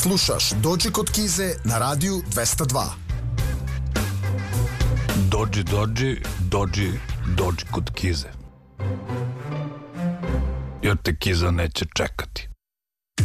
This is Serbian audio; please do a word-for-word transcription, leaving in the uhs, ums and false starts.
Slušaš Dođi kod Kize na radiju dvesta dva. Dođi, dođi, dođi, dođi kod Kize. Jer te Kiza neće čekati.